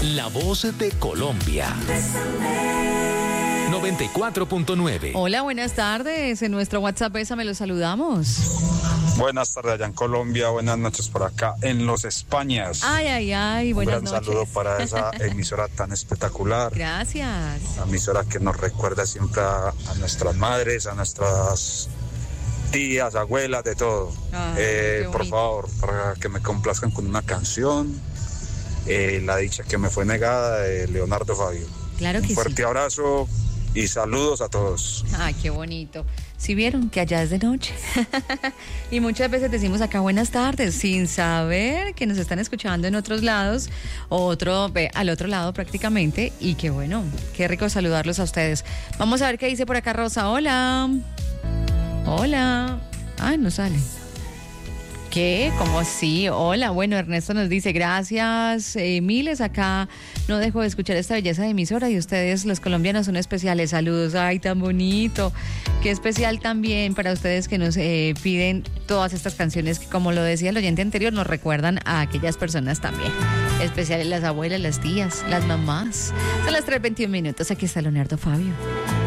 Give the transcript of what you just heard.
la voz de Colombia. 94.9. Hola, buenas tardes. En nuestro WhatsApp Bésame los saludamos. Buenas tardes allá en Colombia, buenas noches por acá en Los Españas. Ay, buenas noches. Un gran saludo para esa emisora tan espectacular. Gracias. La emisora que nos recuerda siempre a nuestras madres, a nuestras tías, abuelas, de todo. Por favor, para que me complazcan con una canción, La dicha que me fue negada, de Leonardo Fabio. Claro que sí. Un fuerte abrazo y saludos a todos. Ay, qué bonito. Si vieron que allá es de noche. Y muchas veces decimos acá buenas tardes sin saber que nos están escuchando en otros lados, al otro lado prácticamente. Y qué bueno, qué rico saludarlos a ustedes. Vamos a ver qué dice por acá Rosa. Hola. Ay, no sale. ¿Qué? ¿Cómo así? Hola, bueno, Ernesto nos dice gracias, miles, acá no dejo de escuchar esta belleza de emisora y ustedes, los colombianos, son especiales. Saludos, ay, tan bonito. Qué especial también para ustedes que nos piden todas estas canciones que, como lo decía el oyente anterior, nos recuerdan a aquellas personas también. Especiales las abuelas, las tías, las mamás. Son las 3:21, aquí está Leonardo Fabio.